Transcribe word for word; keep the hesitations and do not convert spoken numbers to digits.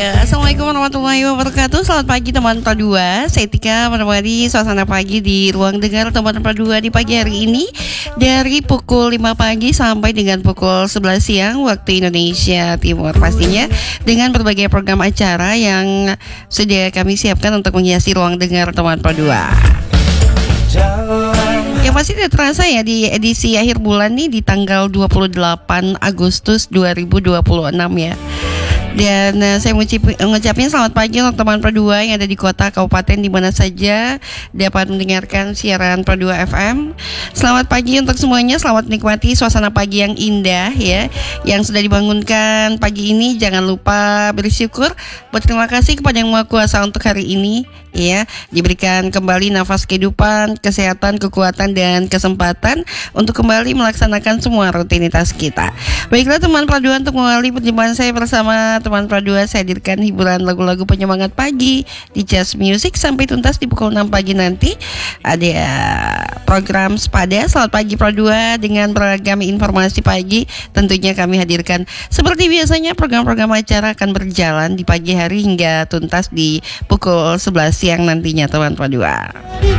Ya, Assalamualaikum warahmatullahi wabarakatuh. Selamat pagi teman Pro dua. Saya Tika menemani suasana pagi di ruang dengar teman Pro dua di pagi hari ini dari pukul lima pagi sampai dengan pukul sebelas siang waktu Indonesia Timur. Pastinya dengan berbagai program acara yang sudah kami siapkan untuk menghiasi ruang dengar teman Pro dua. Yang pasti tidak terasa ya di edisi akhir bulan nih di tanggal dua puluh delapan Agustus dua ribu dua puluh enam ya. Dan uh, saya mengucap- mengucapkan selamat pagi untuk teman Pro dua yang ada di kota, kabupaten di mana saja dapat mendengarkan siaran Pro dua F M. Selamat pagi untuk semuanya, selamat menikmati suasana pagi yang indah ya, yang sudah dibangunkan pagi ini. Jangan lupa bersyukur, berterima kasih kepada Yang Maha Kuasa untuk hari ini ya, diberikan kembali nafas kehidupan, kesehatan, kekuatan dan kesempatan untuk kembali melaksanakan semua rutinitas kita. Baiklah teman Pro dua, untuk mengawali perjumpaan saya bersama teman Pro dua, saya hadirkan hiburan lagu-lagu penyemangat pagi di Jazz Music sampai tuntas di pukul enam pagi nanti. Ada program Sepada Selamat Pagi Pro dua dengan beragam informasi pagi. Tentunya kami hadirkan seperti biasanya program-program acara akan berjalan di pagi hari hingga tuntas di pukul sebelas siang nantinya teman Pro dua.